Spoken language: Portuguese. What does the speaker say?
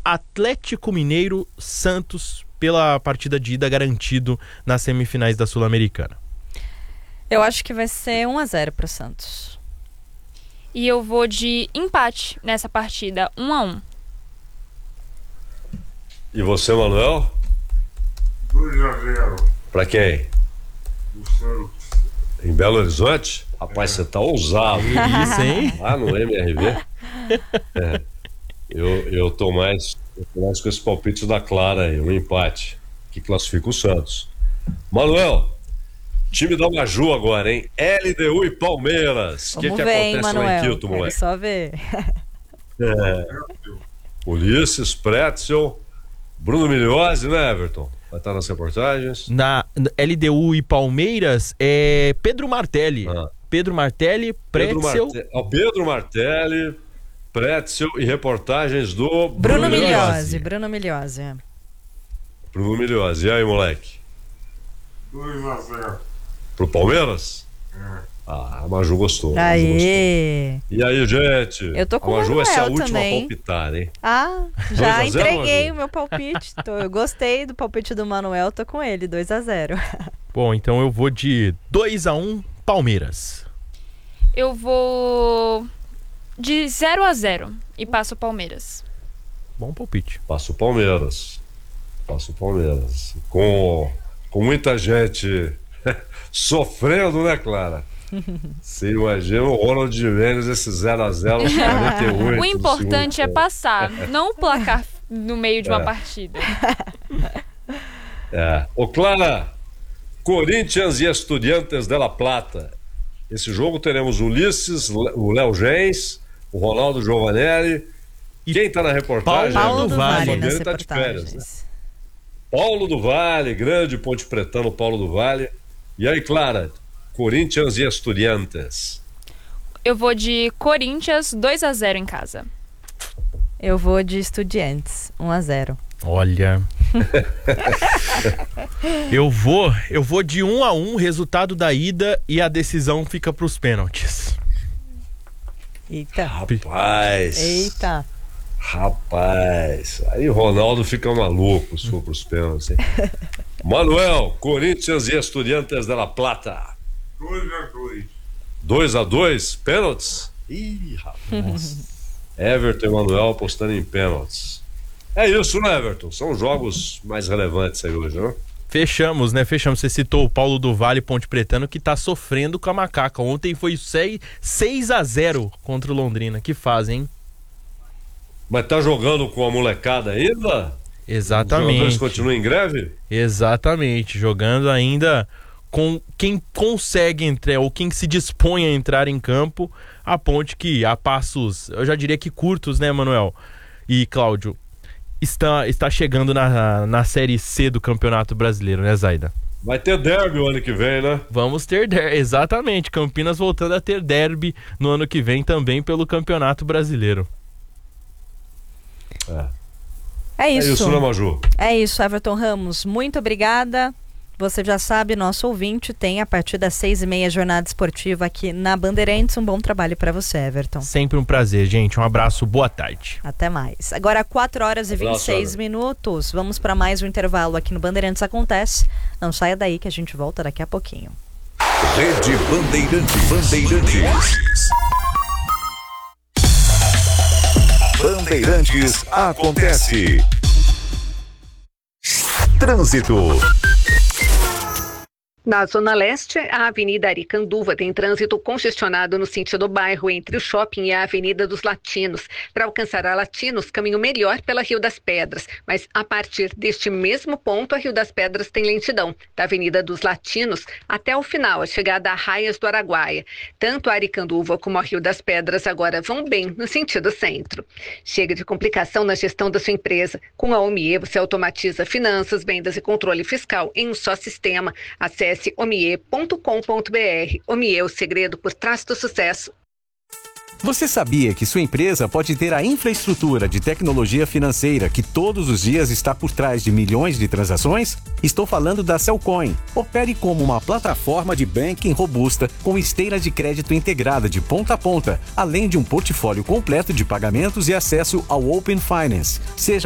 Atlético Mineiro, Santos, pela partida de ida garantido nas semifinais da Sul-Americana. Eu acho que vai ser 1-0 pro Santos. E eu vou de empate nessa partida, 1-1. E você, Manuel? 2-0. Pra quem? Do Santos. Em Belo Horizonte? Rapaz, você tá ousado. Isso, hein? Lá no MRV. Eu tô mais com esse palpite da Clara aí, um empate, que classifica o Santos. Manuel, time da Maju agora, hein? LDU e Palmeiras. O que Vamos ver, acontece Manuel? lá em Quito, Quero moleque? só ver. Ulisses, Pretzel, Bruno Migliozzi, né, Everton? Vai estar nas reportagens. Na LDU e Palmeiras é Pedro Martelli. Pedro Martelli, Pretzel... Pedro Martelli, Pretzel e reportagens do Bruno Migliozzi. Bruno Migliozzi. Bruno Migliozzi. E aí, moleque? 2-0. Pro Palmeiras? A Maju gostou. Aê! E aí, gente? Eu tô com a Maju o vai ser a Manuel última também. a palpitar, hein? Já 2-0, entreguei Maju? o meu palpite. Eu gostei do palpite do Manuel, tô com ele, 2-0. Bom, então eu vou de 2-1 Palmeiras. Eu vou de 0-0 e passo o Palmeiras. Bom palpite. Passa o Palmeiras. Com muita gente sofrendo, né, Clara? Você imagina o Ronald Gimenez, esse 0-0 aos 48. O importante é do segundo passar, não o placar no meio de uma partida. tempo. Ô, Clara, Corinthians e Estudiantes de La Plata. Esse jogo teremos o Ulisses, o Léo Gens, o Ronaldo Giovanelli. E quem tá na reportagem? Paulo do Vale Fabiano nas tá de férias, né? reportagens. Paulo do Vale, grande ponte pretano, Paulo do Vale. E aí, Clara, Corinthians e Estudiantes. Eu vou de Corinthians 2-0 em casa. Eu vou de Estudiantes, 1-0. Olha. eu vou de 1-1, resultado da ida, e a decisão fica pros pênaltis. Eita. Rapaz, aí o Ronaldo fica maluco se for pros pênaltis, hein? Manuel, Corinthians e Estudiantes de La Plata. 2-2. 2-2, pênaltis? Ih, rapaz. Everton e Manuel apostando em pênaltis. É isso, né, Everton? São jogos mais relevantes aí hoje, né? Fechamos. Você citou o Paulo do Vale, Ponte Pretano, que tá sofrendo com a macaca. Ontem foi 6-0 contra o Londrina. Que fase, hein? Mas tá jogando com a molecada ainda? Exatamente. Os jogadores continuam em greve? Exatamente. Jogando ainda com quem consegue entrar, ou quem se dispõe a entrar em campo. A Ponte que, a passos, eu já diria que curtos, né, Manuel e Cláudio, está chegando na Série C do Campeonato Brasileiro, né, Zaida? Vai ter derby o ano que vem, né? Vamos ter derby, exatamente. Campinas voltando a ter derby no ano que vem também pelo Campeonato Brasileiro. É isso. É isso, né, Maju? É isso, Everton Ramos. Muito obrigada. Você já sabe, nosso ouvinte tem a partir das 6h30 jornada esportiva aqui na Bandeirantes. Um bom trabalho para você, Everton. Sempre um prazer, gente. Um abraço, boa tarde. Até mais. Agora, 4h26. Vamos para mais um intervalo aqui no Bandeirantes Acontece. Não saia daí que a gente volta daqui a pouquinho. Rede Bandeirantes. Bandeirantes Acontece. Trânsito. Na Zona Leste, a Avenida Aricanduva tem trânsito congestionado no sentido do bairro entre o shopping e a Avenida dos Latinos. Para alcançar a Latinos, caminho melhor pela Rio das Pedras, mas a partir deste mesmo ponto, a Rio das Pedras tem lentidão, da Avenida dos Latinos até o final, a chegada a Raias do Araguaia. Tanto a Aricanduva como a Rio das Pedras agora vão bem no sentido centro. Chega de complicação na gestão da sua empresa. Com a OMIE, você automatiza finanças, vendas e controle fiscal em um só sistema. Acesse omie.com.br. OMIE, o segredo por trás do sucesso. Você sabia que sua empresa pode ter a infraestrutura de tecnologia financeira que todos os dias está por trás de milhões de transações? Estou falando da Cellcoin. Opere como uma plataforma de banking robusta com esteira de crédito integrada de ponta a ponta, além de um portfólio completo de pagamentos e acesso ao Open Finance. Seja